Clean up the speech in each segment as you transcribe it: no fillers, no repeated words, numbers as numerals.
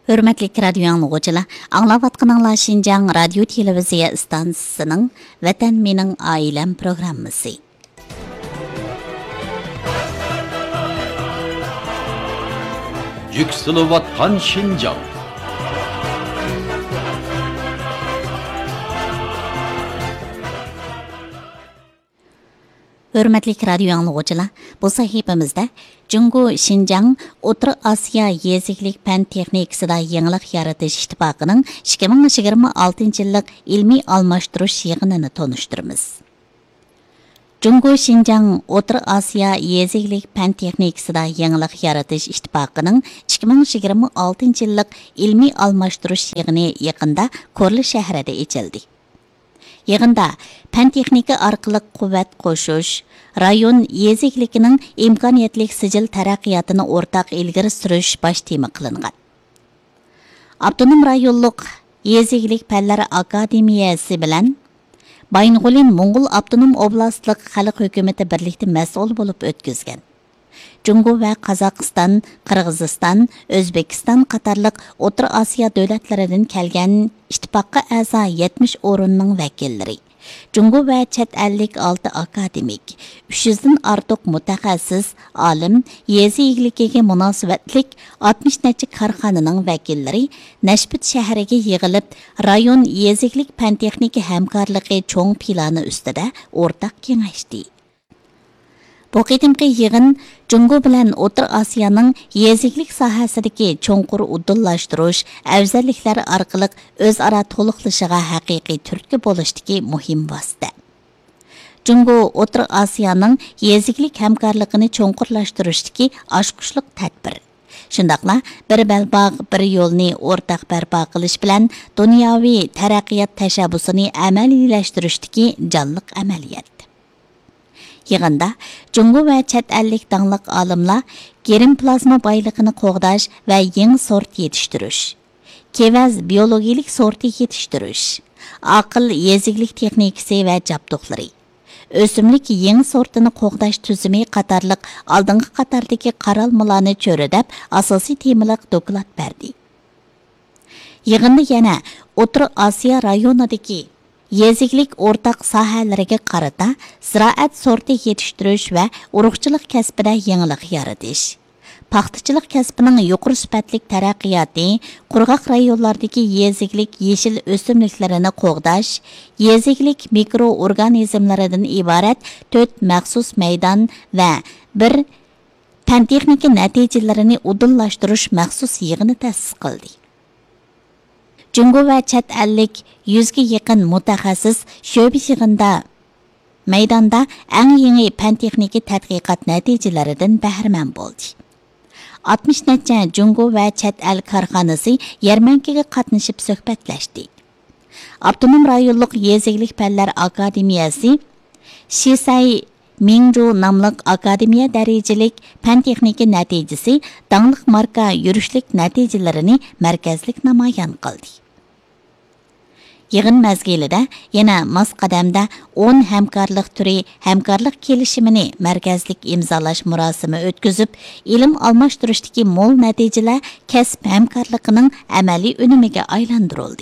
Hürmetli radyo anlıqçılar, anlavatqanыңlar Şinjan radyo televiziya stansiyasının Vatan mening ailem programmasi. Yükselivatqan Şinjan. Hürmetli radyo anlıqçılar, bu sahifamızda Jungo Şinjan O'rta Osiyo yeziklik fan texnikasida yangilik yaratish ittifoqining 2026-yillik ilmiy almashtirish yig'inini tanishtiramiz. Jungo Şinjan O'rta Osiyo yeziklik fan texnikasida yangilik yaratish ittifoqining 2026-yillik ilmiy almashtirish yig'ini yaqinda Korli shahrida ochildi. Yig'inda fan texnika orqali quvvat qo'shish, rayon yezikligining imkoniyatli sijil taraqqiyotini o'rtaq ilgari surish bosh tema qilingan. Avtonom rayonlik yeziklik fanlari akademiyasi bilan Baynug'ulin Mo'ng'ul avtonom oblastlik xalq hukumati birlikda mas'ul bo'lib o'tkazgan. Jungo va Qozog'iston, Qirg'iziston, O'zbekiston qatorliq O'rta Osiyo davlatlaridan kelgan ittifoqqa a'zo 70 o'rinning vakillari, Jungo va chet ellik 6 akademik, 300 dan ortiq mutaxassis, olim, yezi egligiga munosabatlik 60 necha korxonaning vakillari Nashbut shahriga yig'ilib, rayon yeziklik fan texnika hamkorligi cho'ng plani ustida o'rtaq kengashdi. Bu qitimqi yig'in Jungo bilan O'rta Osiyoning yeziklik sohasidagi cho'nqur uddullashtirish, afzalliklari orqali o'zaro to'liqlashiga haqiqiy turtki bo'lishdagi muhim vosita. Jungo O'rta Osiyoning yeziklik hamkorligini cho'nqurlashtirishdagi oshqushliq tadbir. Shundaqla bir balbog' bir yo'lni o'rtaq barpo qilish bilan dunyoviy taraqqiyot tashabbusini amaliylashtirish jonliq amaliyat. Yig'inda Jungo va chet ellik dangliq olimlar gerim plazma boyligini qo'g'dash va yangi sort yetishtirish, kevaz biologik sorti yetishtirish, aql yeziklik texnikasi va jabduqlari, o'simlik yangi sortini qo'g'dash tuzumi qatorliq oldingi qatordagi qaralmalarni cho'ridab asosiy temalar doklad berdi. Yig'inda yana O'rta Osiyo rayonidagi yeziklik o'rtaq sohalariga qarata ziroat sorti yetishtirish va urug'chilik kasbida yangilik yaratish, paxtachilik kasbining yuqori sifatli taraqqiyoti, qurg'oq rayonlardagi yeziklik yeshil o'simliklarini qo'g'dash, yeziklik mikroorganizmlaridan iborat 4 maxsus maydon va bir fan texnika natijalarini udullashtirish maxsus yig'ini ta'sis qildi. Jungo va chet ellik 100 ga yaqin mutaxassis sho'ba yig'inda maydonda eng yangi fan texnika tadqiqot natijalaridan bahramand bo'ldi. 60 necha Jungo va chet el korxonasi yarmankaga qatnashib suhbatlashdi. Avtonom rayonlik yeziklik fanlar akademiyasi Shisai Mingju nomli akademiya darajalik fan texnika natijasi dangliq marka yurishlik natijalarini markazlik namoyon qildi. Yig'in mazgilida yana mos qadamda 10 hamkorlik turi hamkorlik kelishimini markazlik imzolash murosimi o'tkazib, ilm almashtirishdagi mo'l natijalar kasb hamkorligining amaliy unumiga aylantirildi.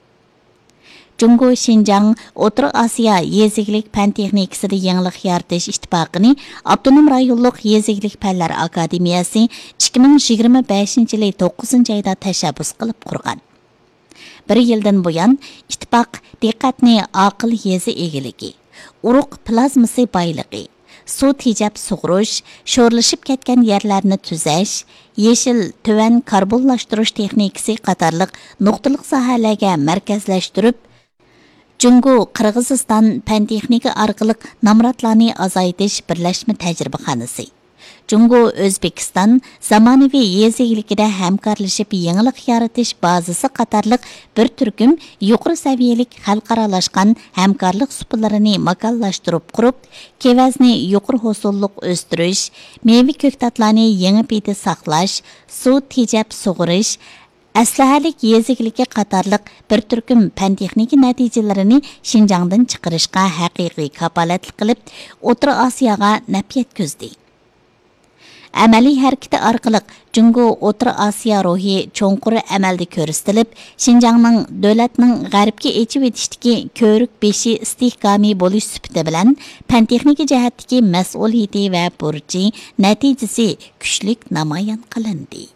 Jungo Şinjan O'rta Osiyo yeziklik fan texnikasida yangilik yaratish ittifoqini Avtonom rayonlik yeziklik fanlar akademiyasi 2025-yil 9-oyda tashabbus qilib qurgan. Bir yildan buyon ittifoq diqqatni aql yezi egiligi, urug' plazmasi boyligi, suv tejab sug'urish, sho'rlashib ketgan yerlarni tuzash, yeshil tuvan karbonlashtirish texnikasi qatorliq nuqtaliq sohalarga markazlashtirib, Jungo Qirg'iziston fan texnika orqali namratlarni azaytish birlashma tajribaxonasi, Jungo O'zbekiston zamonaviy yezikligida hamkorlashib yangilik yaratish bazasi qatorliq bir turkum yuqori saviyalik xalqaralashgan hamkorlik suplarini makonlashtirib qurib, kevazni yuqori hosillik o'stirish, meva ko'ktatlarni yangi payda saqlash, suv tejab sug'urish, aslahalik yeziklikka qatorliq bir turkum fan texnika natijalarini Şinjandan chiqarishga haqiqiy kapolatlik qilib, O'rta Osiyoga naf yetkazdi. amaliy harakati orqali Jungo O'rta Osiyo ruhi cho'nqur amalda ko'rsatilib, Xinjiangning davlatning g'arbga echib etishdagi ko'rik beshi istehkomiy bo'lish sifati bilan fan texnika jihatdagi mas'uliyati va burchi natijasi kuchlik namoyon qilindi.